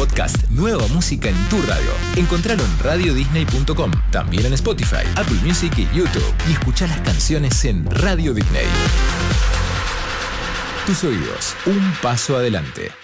podcast Nueva Música en tu radio. Encontralo en radiodisney.com, también en Spotify, Apple Music y YouTube. Y escuchá las canciones en Radio Disney. Tus oídos, un paso adelante.